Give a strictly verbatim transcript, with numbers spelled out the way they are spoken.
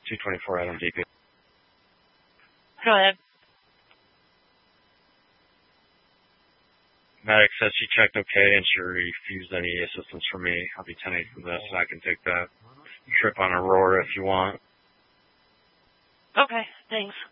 two twenty-four Adam D P. Go ahead. Medic says she checked okay and she refused any assistance from me. I'll be ten eight for this, and I can take that trip on Aurora if you want. Okay, thanks.